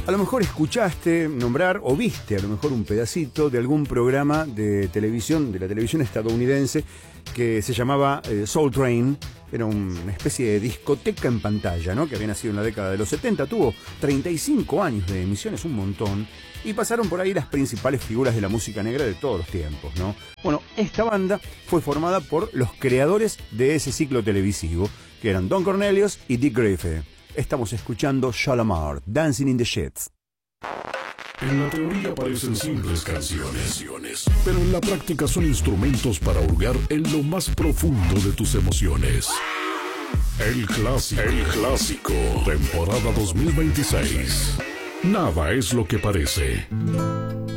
A lo mejor escuchaste nombrar o viste a lo mejor un pedacito de algún programa de televisión, de la televisión estadounidense, que se llamaba Soul Train. Era una especie de discoteca en pantalla, ¿no? Que había nacido en la década de los 70, tuvo 35 años de emisiones, un montón, y pasaron por ahí las principales figuras de la música negra de todos los tiempos, ¿no? Bueno, esta banda fue formada por los creadores de ese ciclo televisivo, que eran Don Cornelius y Dick Griffith. Estamos escuchando Shalamar, Dancing in the Sheets. En la teoría parecen simples canciones, pero en la práctica son instrumentos para hurgar en lo más profundo de tus emociones. El clásico, temporada 2026. Nada es lo que parece.